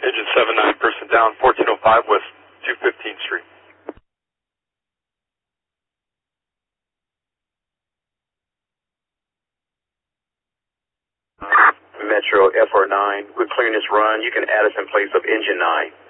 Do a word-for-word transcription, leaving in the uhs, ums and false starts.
Engine seven nine, person down, fourteen oh five West two fifteenth Street. Metro F R nine, we're clearing this run. You can add us in place of engine nine.